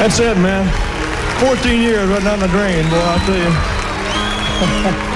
That's it, man. 14 years right down the drain, boy, I'll tell you.